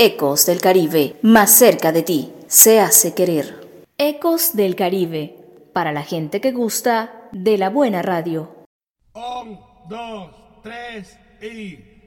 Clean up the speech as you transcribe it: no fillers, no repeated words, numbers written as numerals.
Ecos del Caribe, más cerca de ti, se hace querer. Ecos del Caribe, para la gente que gusta de la buena radio. 1, 2, 3 y...